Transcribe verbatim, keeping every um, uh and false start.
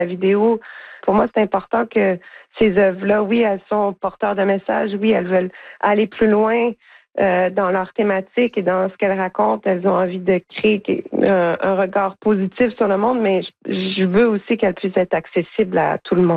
La vidéo, pour moi, c'est important que ces œuvres-là, oui, elles sont porteurs de messages, oui, elles veulent aller plus loin euh, dans leur thématique et dans ce qu'elles racontent. Elles ont envie de créer un, un regard positif sur le monde, mais je, je veux aussi qu'elles puissent être accessibles à tout le monde.